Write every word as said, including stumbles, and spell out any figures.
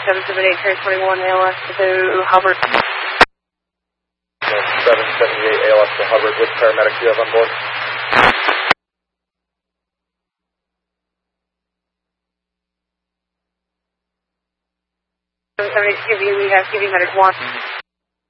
seven seven eight, Train twenty-one, A L S to Hubbard. seven seventy-eight, A L S to Hubbard. Which paramedic do you have on board? seven seven eight, Q V, we have Q V medic one.